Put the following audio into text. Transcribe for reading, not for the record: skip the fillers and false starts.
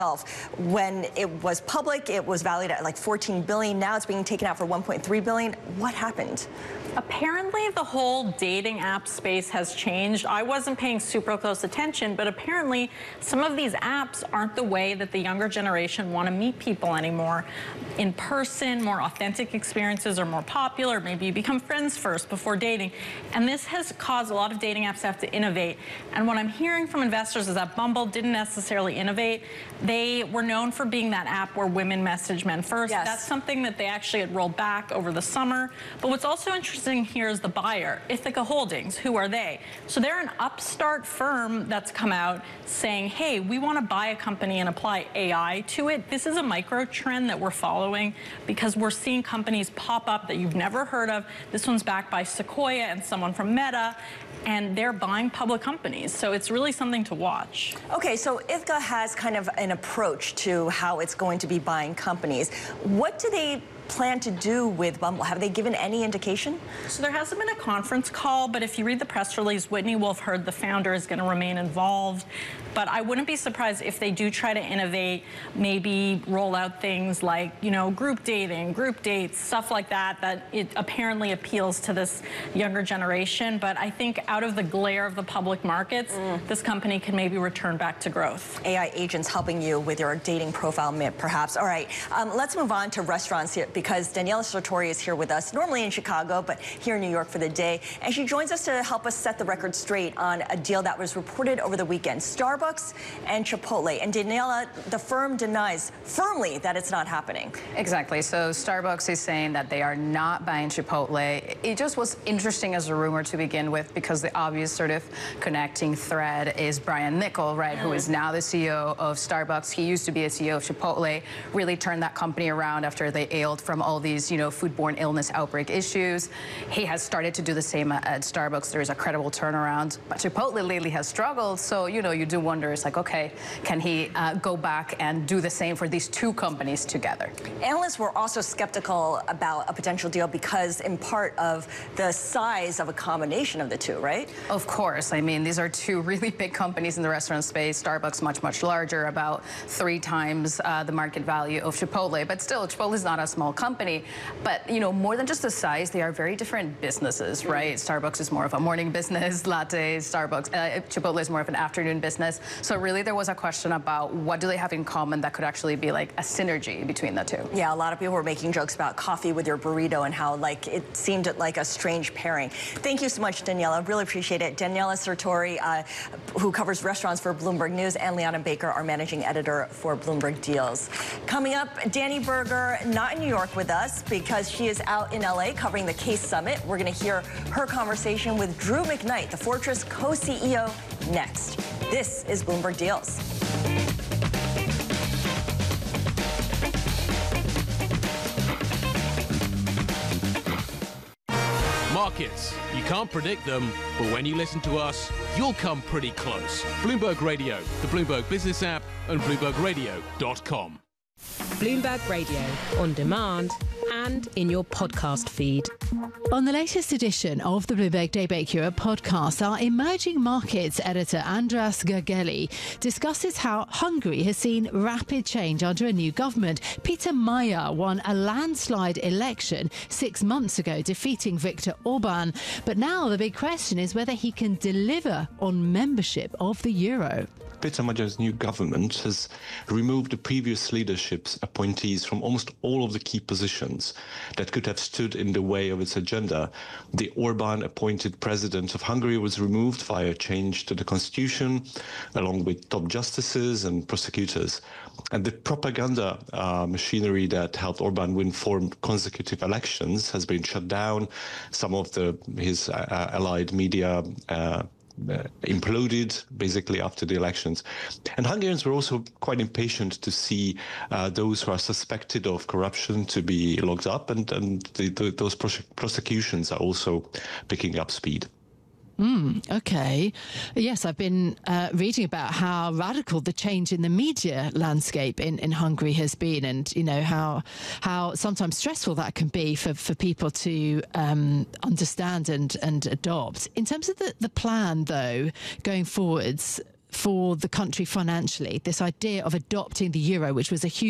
When it was public, it was valued at like $14 billion. Now it's being taken out for $1.3 billion. What happened? Apparently, the whole dating app space has changed. I wasn't paying super close attention, but apparently some of these apps aren't the way that the younger generation want to meet people anymore. In person, more authentic experiences are more popular. Maybe you become friends first before dating. And this has caused a lot of dating apps to have to innovate. And what I'm hearing from investors is that Bumble didn't necessarily innovate. They were known for being that app where women message men first. Yes. That's something that they actually had rolled back over the summer. But what's also interesting here is the buyer, Ithaca Holdings. Who are they? So they're an upstart firm that's come out saying, hey, we want to buy a company and apply AI to it. This is a micro trend that we're following because we're seeing companies pop up that you've never heard of. This one's backed by Sequoia and someone from Meta, and they're buying public companies. So it's really something to watch. Okay, so Ithaca has kind of an approach to how it's going to be buying companies. What do they plan to do with Bumble? Have they given any indication? So there hasn't been a conference call, but if you read the press release, Whitney Wolfe Herd, the founder, is going to remain involved. But I wouldn't be surprised if they do try to innovate, maybe roll out things like, you know, group dating, group dates, stuff like that, that it apparently appeals to this younger generation. But I think out of the glare of the public markets, this company can maybe return back to growth. AI agents helping you with your dating profile, perhaps. All right, let's move on to restaurants here, because Daniela Sartori is here with us, normally in Chicago, but here in New York for the day. And she joins us to help us set the record straight on a deal that was reported over the weekend. Starbucks and Chipotle. And Daniela, the firm denies firmly that it's not happening. Exactly. So Starbucks is saying that they are not buying Chipotle. It just was interesting as a rumor to begin with, because the obvious sort of connecting thread is Brian Niccol, right, who is now the CEO of Starbucks. He used to be a CEO of Chipotle, really turned that company around after they ailed from all these, you know, foodborne illness outbreak issues. He has started to do the same at Starbucks. There's a credible turnaround. But Chipotle lately has struggled. So, you know, you do wonder, it's like, okay, can he go back and do the same for these two companies together? Analysts were also skeptical about a potential deal because in part of the size of a combination of the two, right? Of course. I mean, these are two really big companies in the restaurant space. Starbucks much, much larger, about 3 times the market value of Chipotle. But still, Chipotle is not a small company. But, you know, more than just the size, they are very different businesses, right? Starbucks is more of a morning business, lattes. Chipotle is more of an afternoon business. So really there was a question about what do they have in common that could actually be like a synergy between the two. Yeah, a lot of people were making jokes about coffee with your burrito and how like it seemed like a strange pairing. Thank you so much, Daniela. Really appreciate it. Daniela Sartori, who covers restaurants for Bloomberg News, and Liana Baker, our managing editor for Bloomberg Deals. Coming up, Dani Burger, not in New York with us because she is out in LA covering the Case Summit. We're going to hear her conversation with Drew McKnight, the Fortress co-CEO, next. This is Bloomberg Deals. Markets. You can't predict them, but when you listen to us, you'll come pretty close. Bloomberg Radio, the Bloomberg Business app, and BloombergRadio.com. Bloomberg Radio, on demand and in your podcast feed. On the latest edition of the Bloomberg Daybreak Europe podcast, our emerging markets editor Andras Gergely discusses how Hungary has seen rapid change under a new government. Peter Mayer won a landslide election 6 months ago, defeating Viktor Orban. But now the big question is whether he can deliver on membership of the euro. Peter Magyar's new government has removed the previous leadership's appointees from almost all of the key positions that could have stood in the way of its agenda. The Orban-appointed president of Hungary was removed via change to the constitution, along with top justices and prosecutors. And the propaganda machinery that helped Orban win 4 consecutive elections has been shut down. Some of his allied media imploded basically after the elections. And Hungarians were also quite impatient to see those who are suspected of corruption to be locked up, and those prosecutions are also picking up speed. Okay. Yes, I've been reading about how radical the change in the media landscape in Hungary has been, and, you know, how sometimes stressful that can be for people to understand and adopt. In terms of the plan, though, going forwards, for the country financially, this idea of adopting the euro, which was a huge